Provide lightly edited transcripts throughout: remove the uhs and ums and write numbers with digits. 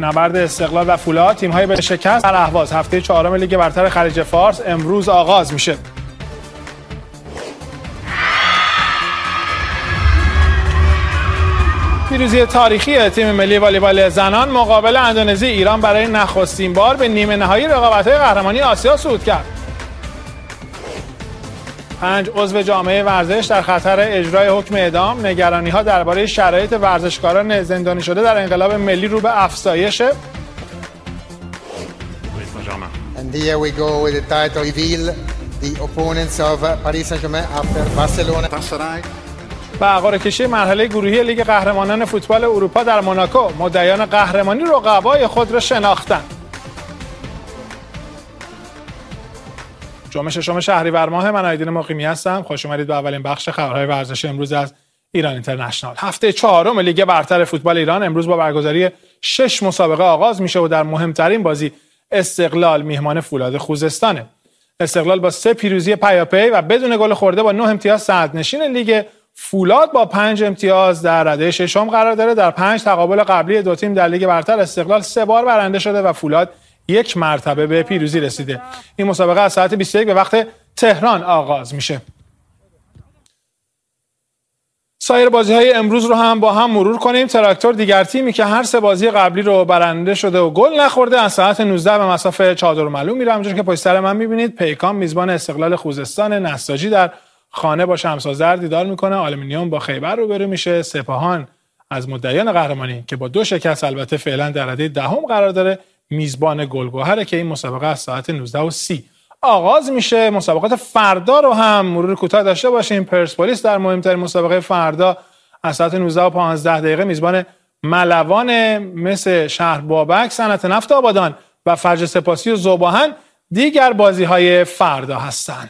نبرد استقلال و فولاد، تیم‌های به شکست در اهواز. هفته چهارم لیگ برتر خلیج فارس امروز آغاز میشه. پیروزی تاریخی تیم ملی والیبال زنان مقابل اندونزی. ایران برای نخستین بار به نیمه نهایی رقابت‌های قهرمانی آسیا صعود کرد. 5 عضو جامعه ورزش در خطر اجرای حکم اعدام. نگرانی‌ها درباره شرایط ورزشکاران زندانی شده در انقلاب ملی رو به افزایش. And here we go with the title reveal, the opponents of Paris Saint-Germain after Barcelona. و قرعه کشی مرحله گروهی لیگ قهرمانان فوتبال اروپا در موناکو. مدعیان قهرمانی رقبای خود را شناختند. جمعه 6 شهریور ماه، من آیدین مقیمی هستم. خوش اومدید به اولین بخش خبرهای ورزشی امروز از ایران اینترنشنال. هفته چهارم لیگ برتر فوتبال ایران امروز با برگزاری 6 مسابقه آغاز میشه و در مهمترین بازی استقلال میهمان فولاد خوزستانه. استقلال با 3 پیروزی پیاپی و بدون گل خورده با 9 امتیاز صدرنشین لیگ. فولاد با 5 امتیاز در رده ششم قرار داره. در 5 تقابل قبلی دو تیم در لیگ برتر استقلال 3 بار برنده شده و فولاد 1 مرتبه به پیروزی رسیده. این مسابقه از ساعت 21 به وقت تهران آغاز میشه. سایر بازی‌های امروز رو هم با هم مرور کنیم. تراکتور دیگر تیمی که هر 3 بازی قبلی رو برنده شده و گل نخورده از ساعت 19 به مصاف چادر معلوم میره. همونجوری که پشت سر من می‌بینید پیکان میزبان استقلال خوزستان، نساجی در خانه با شمس‌آذر دیدار میکنه. آلومینیوم با خیبر روبرو میشه. سپاهان از مدعیان قهرمانی که با 2 شکست البته فعلا در رده دهم قرار داره میزبان گلگهره که این مسابقه از ساعت 19:30 آغاز میشه. مسابقات فردا رو هم مرور کوتاه داشته باشیم. پرسپولیس در مهمترین مسابقه فردا از ساعت 19:15 میزبان ملوان. مثل شهر بابک، صنعت نفت آبادان و فجر سپاسی و ذوب‌آهن دیگر بازی‌های فردا هستند.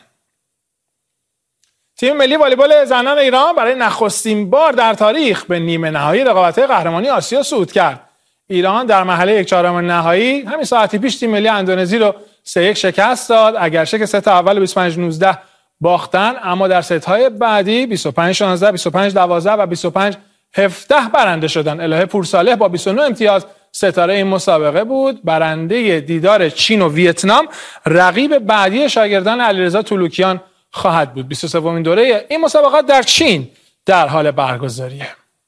تیم ملی والیبال زنان ایران برای نخستین بار در تاریخ به نیمه نهایی رقابت‌های قهرمانی آسیا صعود کرد. ایران در مرحله 1/4 نهایی همین ساعتی پیش تیم ملی اندونزی رو 3-1 شکست داد. اگرچه که ست اول 25-19 باختن، اما در ست‌های بعدی 25-16، 25-12 و 25-17 برنده شدن. الهه پورصالح با 29 امتیاز ستاره این مسابقه بود. برنده دیدار چین و ویتنام رقیب بعدی شاگردان علیرضا طلوکیان خواهد بود. 23مین دوره این مسابقات در چین در حال برگزاریه.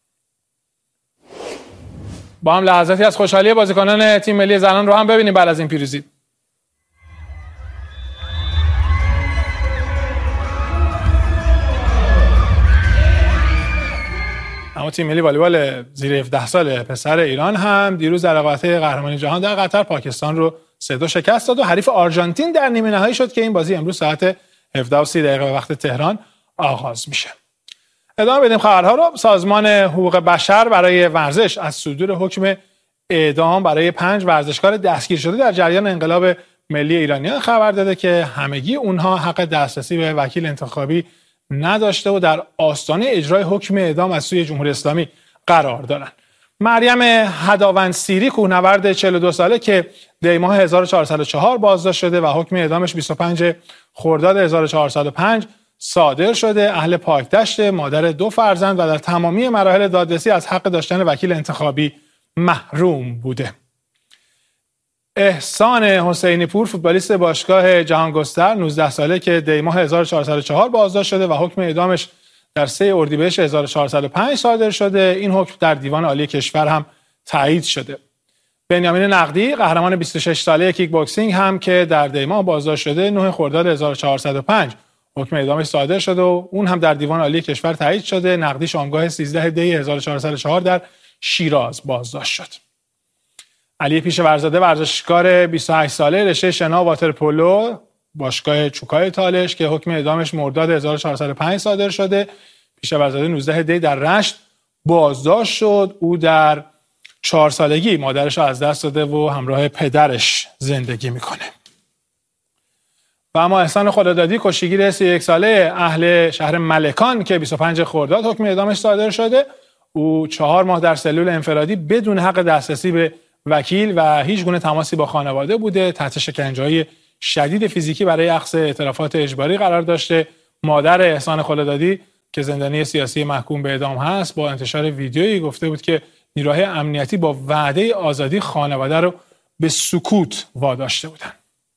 با هم لحظاتی از خوشحالی بازیکنان تیم ملی زنان رو هم ببینیم بعد از این پیروزی. اما تیم ملی والیبال زیر 17 سال پسر ایران هم دیروز در رقابت‌های قهرمانی جهان در قطر پاکستان رو 3-2 شکست داد و حریف آرژانتین در نیمه نهایی شد که این بازی امروز ساعت 17:30 به وقت تهران آغاز میشه. ادامه بدیم خبرها رو. سازمان حقوق بشر برای ورزش از صدور حکم اعدام برای 5 ورزشکار دستگیر شده در جریان انقلاب ملی ایرانیان خبر داده که همگی اونها حق دسترسی به وکیل انتخابی نداشته و در آستانه اجرای حکم اعدام از سوی جمهوری اسلامی قرار دارند. مریم هداوندسیری کوهنورد 42 ساله که دی ماه 1404 بازداشت شده و حکم اعدامش 25 خرداد 1405 صادر شده، اهل پاکدشت، مادر 2 فرزند و در تمامی مراحل دادرسی از حق داشتن وکیل انتخابی محروم بوده. احسان حسینی پور فوتبالیست باشگاه جهانگستر 19 ساله که دی ماه 1404 بازداشت شده و حکم اعدامش در 3 اردیبهشت 1405 صادر شده. این حکم در دیوان عالی کشور هم تایید شده. بنیامین نقدی قهرمان 26 ساله کیک باکسینگ هم که در دی ماه بازداشت شده 9 خرداد 1405 حکم اعدامش صادر شده و اون هم در دیوان عالی کشور تایید شده. نقدی شامگاه 13 دی 1404 در شیراز بازداشت شد. علی پیشورزاده ورزشکار 28 ساله رشته شنا واترپولو باشگاه چوکای تالش که حکم اعدامش مرداد 1405 صادر شده. پیشورزاده 19 دی در رشت بازداشت شد. او در 4 سالگی مادرش رو از دست داده و همراه پدرش زندگی میکنه. و اما احسان خدادادی کشتیگیر 31 ساله اهل شهر ملکان که 25 خرداد حکم اعدامش صادر شده. او 4 ماه در سلول انفرادی بدون حق دسترسی به وکیل و هیچ گونه تماسی با خانواده بوده. تحت شکنجه‌های شدید فیزیکی برای اخذ اعترافات اجباری قرار داشته. مادر احسان خدادادی که زندانی سیاسی محکوم به اعدام هست با انتشار ویدیویی گفته بود که نیروهای امنیتی با وعده آزادی خانواده رو به سکوت واداشته بودند.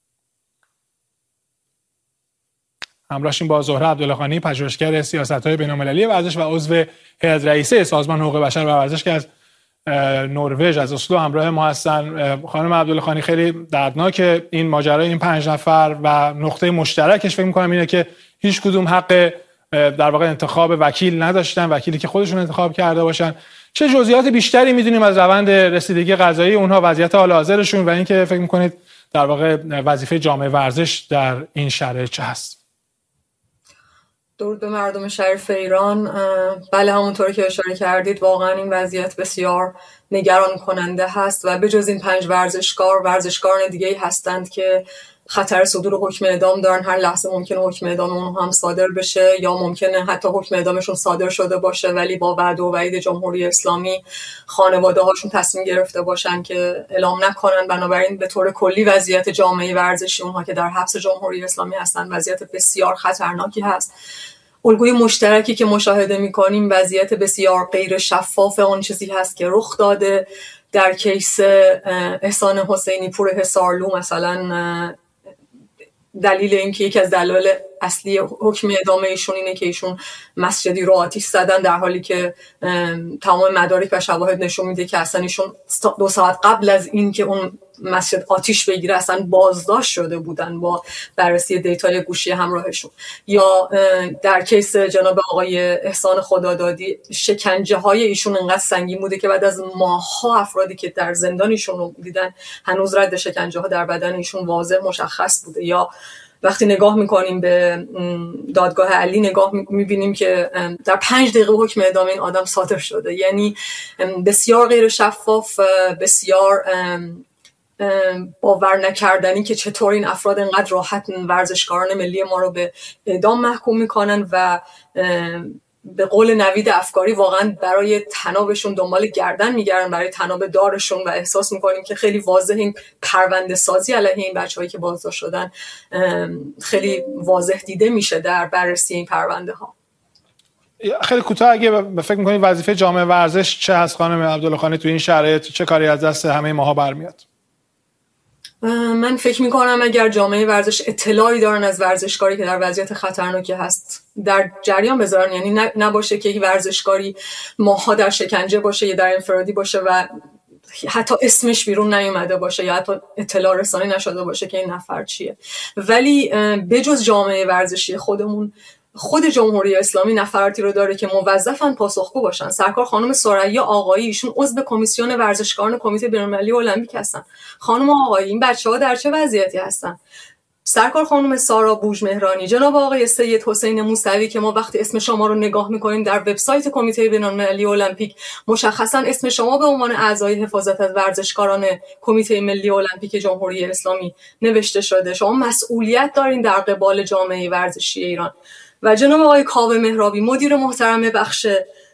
همراهشیم با زهره عبداللهخانی، پژوهشگر سیاست‌های بین‌المللی ورزش و عضو هیئت رئیسه سازمان حقوق بشر و ورزش که از نروژ از اسلو همراه ما هستن. خانم عبداللهخانی، خیلی دردناک این ماجرای این 5 نفر و نقطه مشترکش فکر می‌کنم اینه که هیچ کدوم حق در واقع انتخاب وکیل نداشتن، وکیلی که خودشون انتخاب کرده باشن. چه جزئیات بیشتری می‌دونیم از روند رسیدگی قضایی اونها، وضعیت حال حاضرشون و اینکه فکر می‌کنید در واقع وظیفه جامعه ورزش در این شرایط چه هست؟ درود به مردم شریف ایران. بله، همونطوری که اشاره کردید واقعا این وضعیت بسیار نگران کننده هست و به جز این 5 ورزشکاران دیگه هستند که خطر صدور حکم اعدام دارن. هر لحظه ممکنه حکم اعدام اونها هم صادر بشه یا ممکنه حتی حکم اعدامشون صادر شده باشه ولی با وعده و وعید جمهوری اسلامی خانواده هاشون تصمیم گرفته باشن که اعلام نکنن. بنابراین به طور کلی وضعیت جامعه ورزشی اونها که در حبس جمهوری اسلامی هستن وضعیت بسیار خطرناکی هست. الگوی مشترکی که مشاهده می‌کنیم وضعیت بسیار غیر شفاف اون چیزی هست که رخ داده. در کیس احسان حسینی پور حصارلو مثلا دلیل اینکه یکی از دلایل اصلی حکم اعدام ایشون اینه که ایشون مسجدی رو آتش زدن، در حالی که تمام مدارک و شواهد نشون میده که اصلا ایشون 2 ساعت قبل از این که اون مسجد آتش بگیره اصلا بازداشت شده بودن با بررسی دیتای گوشی همراهشون. یا در کیس جناب آقای احسان خدادادی شکنجه های ایشون انقدر سنگین بوده که بعد از ماه‌ها افرادی که در زندان ایشون رو دیدن هنوز رد شکنجه ها در بدن ایشون واضح مشخص بوده. یا وقتی نگاه میکنیم به دادگاه علی نگاه میبینیم که در 5 دقیقه حکم اعدام این آدم صادر شده. یعنی بسیار غیر شفاف، بسیار باور نکردنی که چطور این افراد انقدر راحت ورزشکاران ملی ما رو به اعدام محکوم میکنن و به قول نوید افکاری واقعا برای طنابشون دنبال گردن میگردن، برای طناب دارشون، و احساس میکنیم که خیلی واضح این پرونده سازی علیه این بچه‌هایی که بازداشت شدن خیلی واضح دیده میشه در بررسی این پرونده ها. خیلی کوتاه اگه فکر میکنید وظیفه جامعه ورزش چه هست خانم عبداللهخانی تو این شرایط؟ چه کاری از دست همه ماها برمیاد؟ من فکر میکنم اگر جامعه ورزش اطلاعی دارن از ورزشکاری که در وضعیت خطرناکی هست در جریان بذارن. یعنی نباشه که یک ورزشکاری ماها در شکنجه باشه یا در انفرادی باشه و حتی اسمش بیرون نیومده باشه یا حتی اطلاع رسانی نشده باشه که این نفر چیه. ولی بجز جامعه ورزشی خودمون، خود جمهوری اسلامی نفراتی رو داره که موظفن پاسخگو باشن. سرکار خانم ثریا آقایی ایشون عضو کمیسیون ورزشکاران کمیته بین‌المللی المپیک هستن. خانم آقایی این بچه‌ها در چه وضعیتی هستن؟ سرکار خانم سارا بوژمهرانی، جناب آقای سید حسین موسوی که ما وقتی اسم شما رو نگاه می‌کنیم در وبسایت کمیته بین‌المللی المپیک مشخصاً اسم شما به عنوان اعضای حفاظت از ورزشکاران کمیته ملی المپیک جمهوری اسلامی نوشته شده. شما مسئولیت دارین در قبال جامعه ورزشی ایران. و جناب آقای کاوه مهرابی مدیر محترم بخش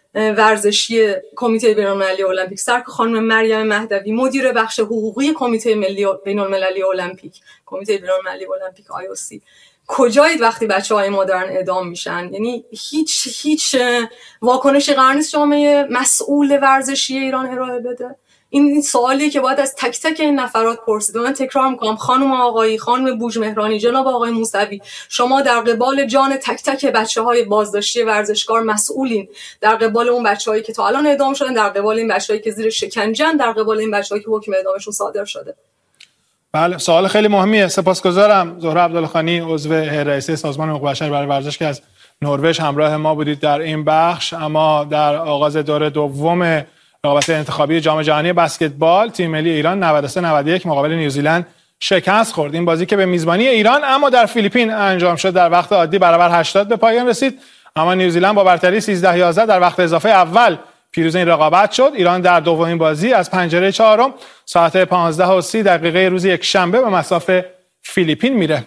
ورزشی کمیته بین‌المللی المپیک، سرکار خانم مریم مهدوی مدیر بخش حقوقی کمیته ملی بین‌المللی المپیک، کمیته بین‌المللی المپیک IOC، کجایید وقتی بچه‌های ما دارن اعدام میشن؟ یعنی هیچ واکنشی قرار نیست جامعه مسئول ورزشی ایران ارائه بده. این سوالیه که باید از تک تک این نفرات پرسید. من تکرار میکنم، خانم آقایی، خانم بوژمهرانی، جناب آقای موسوی، شما در قبال جان تک تک بچه‌های بازداشتی ورزشکار مسئولین. در قبال اون بچه‌هایی که تا الان اعدام شدن، در قبال این بچه‌هایی که زیر شکنجه‌اند، در قبال این بچه‌هایی که حکم اعدامشون صادر شده. بله، سوال خیلی مهمیه. سپاسگزارم زهره عبداللهخانی، عضو هیئت رئیسه سازمان حقوق بشر برای ورزش که از نروژ همراه ما بودید در این بخش. اما در آغاز دور دوم رقابت انتخابی جام جهانی بسکتبال، تیم ملی ایران 93-91 مقابل نیوزیلند شکست خورد. این بازی که به میزبانی ایران اما در فیلیپین انجام شد در وقت عادی برابر 80 به پایان رسید، اما نیوزیلند با برتری 13-11 در وقت اضافه اول پیروز این رقابت شد. ایران در دومین بازی از پنجره چهارم ساعت 15:30 روز یکشنبه به مصاف فیلیپین میره.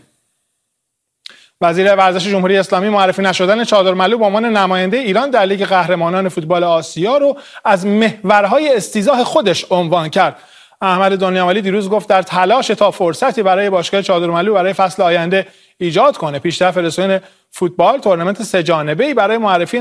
وزیر ورزش جمهوری اسلامی معرفی نشدن چادرملو به عنوان نماینده ایران در لیگ قهرمانان فوتبال آسیا رو از محورهای استیضاح خودش عنوان کرد. احمد دنیاولی دیروز گفت در تلاش تا فرصتی برای باشگاه چادرملو برای فصل آینده ایجاد کنه، پیشرفت رسانه فوتبال تورنمنت 3 جانبه‌ای برای معرفی